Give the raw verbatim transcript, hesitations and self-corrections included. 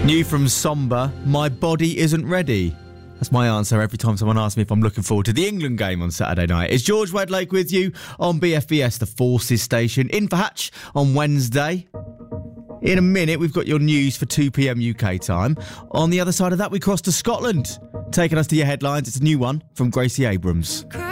New from Somber, my body isn't ready. That's my answer every time someone asks me if I'm looking forward to the England game on Saturday night. It's George Wedlake with you on B F B S, the Forces Station, in for Hatch on Wednesday. In a minute, we've got your news for two p.m. U K time. On the other side of that, we cross to Scotland. Taking us to your headlines, it's a new one from Gracie Abrams.